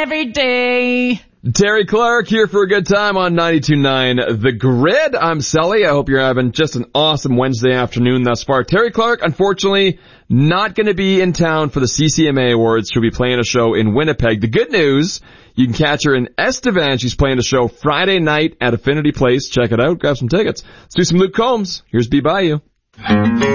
every day. Terry Clark here for a good time on 92.9 The Grid. I'm Sully. I hope you're having just an awesome Wednesday afternoon thus far. Terry Clark, unfortunately, not going to be in town for the CCMA Awards. She'll be playing a show in Winnipeg. The good news, you can catch her in Estevan. She's playing a show Friday night at Affinity Place. Check it out. Grab some tickets. Let's do some Luke Combs. Here's Be By You.